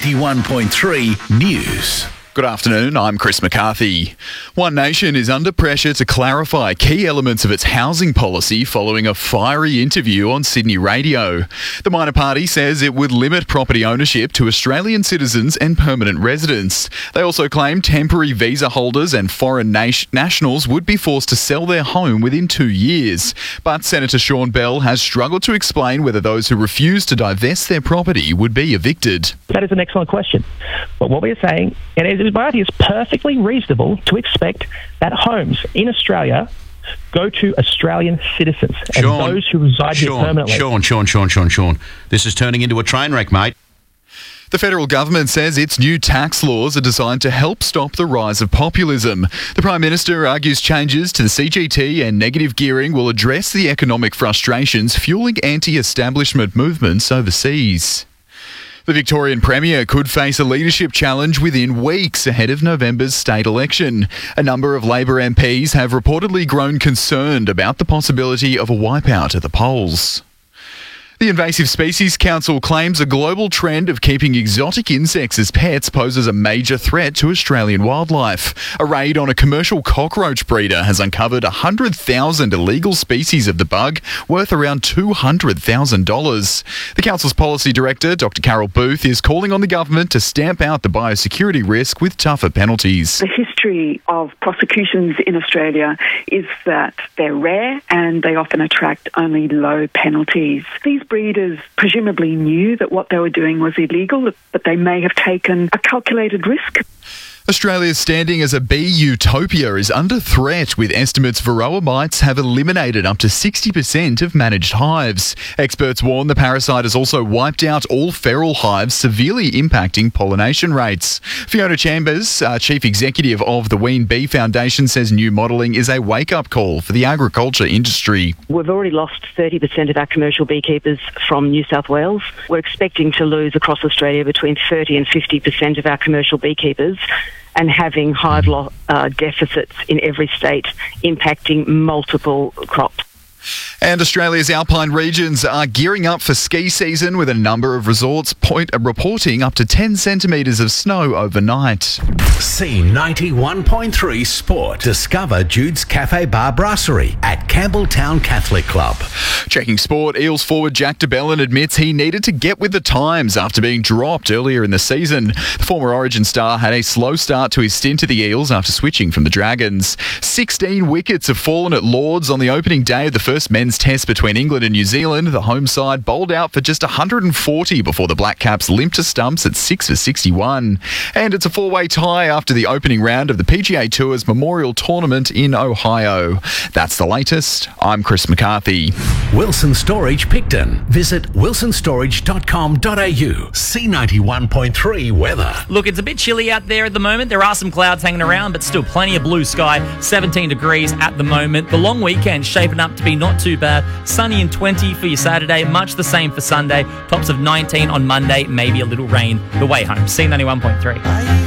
C91.3 News. Good afternoon, I'm Chris McCarthy. One Nation is under pressure to clarify key elements of its housing policy following a fiery interview on Sydney radio. The minor party says it would limit property ownership to Australian citizens and permanent residents. They also claim temporary visa holders and foreign nationals would be forced to sell their home within 2 years. But Senator Sean Bell has struggled to explain whether those who refuse to divest their property would be evicted. That is an excellent question. But what we're saying, and it is perfectly reasonable to expect that homes in Australia go to Australian citizens and those who reside here permanently. Sean. This is turning into a train wreck, mate. The federal government says its new tax laws are designed to help stop the rise of populism. The Prime Minister argues changes to the CGT and negative gearing will address the economic frustrations fueling anti-establishment movements overseas. The Victorian Premier could face a leadership challenge within weeks ahead of November's state election. A number of Labor MPs have reportedly grown concerned about the possibility of a wipeout at the polls. The Invasive Species Council claims a global trend of keeping exotic insects as pets poses a major threat to Australian wildlife. A raid on a commercial cockroach breeder has uncovered 100,000 illegal species of the bug, worth around $200,000. The council's policy director, Dr. Carol Booth, is calling on the government to stamp out the biosecurity risk with tougher penalties. The history of prosecutions in Australia is that they're rare and they often attract only low penalties. These breeders presumably knew that what they were doing was illegal, but they may have taken a calculated risk. Australia's standing as a bee utopia is under threat, with estimates varroa mites have eliminated up to 60% of managed hives. Experts warn the parasite has also wiped out all feral hives, severely impacting pollination rates. Fiona Chambers, Chief Executive of the Ween Bee Foundation, says new modelling is a wake-up call for the agriculture industry. We've already lost 30% of our commercial beekeepers from New South Wales. We're expecting to lose across Australia between 30 and 50% of our commercial beekeepers, and having hive deficits in every state, impacting multiple crops. And Australia's alpine regions are gearing up for ski season, with a number of resorts reporting up to 10 centimetres of snow overnight. C91.3 Sport. Discover Jude's Cafe Bar Brasserie at Campbelltown Catholic Club. Checking sport, Eels forward Jack de Belin admits he needed to get with the times after being dropped earlier in the season. The former Origin star had a slow start to his stint at the Eels after switching from the Dragons. 16 wickets have fallen at Lords on the opening day of the first men's test between England and New Zealand. The home side bowled out for just 140 before the Black Caps limped to stumps at 6 for 61. And it's a four-way tie after the opening round of the PGA Tour's Memorial Tournament in Ohio. That's the latest. I'm Chris McCarthy. Wilson Storage Picton. Visit wilsonstorage.com.au. C91.3 weather. Look, it's a bit chilly out there at the moment. There are some clouds hanging around, but still plenty of blue sky. 17 degrees at the moment. The long weekend shaping up to be not too bad. Sunny and 20 for your Saturday. Much the same for Sunday. Tops of 19 on Monday. Maybe a little rain the way home. C91.3.